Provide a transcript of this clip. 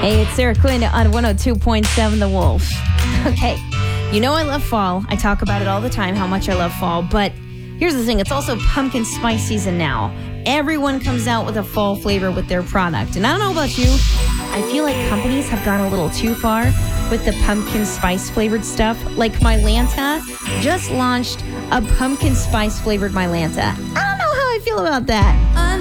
Hey, it's Sarah Quinn on 102.7 The Wolf. Okay, you know I love fall. I talk about it all the time, how much I love fall. But here's the thing, it's also pumpkin spice season now. Everyone comes out with a fall flavor with their product. And I don't know about you, I feel like companies have gone a little too far with the pumpkin spice flavored stuff. Like Mylanta just launched a pumpkin spice flavored Mylanta. I don't know how I feel about that.